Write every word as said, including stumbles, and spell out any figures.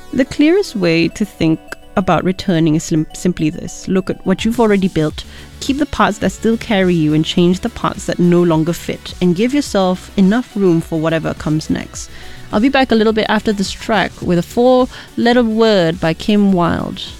The clearest way to think about returning is sim- simply this. Look at what you've already built, keep the parts that still carry you and change the parts that no longer fit, and give yourself enough room for whatever comes next. I'll be back a little bit after this track with a four-letter word by Kim Wilde.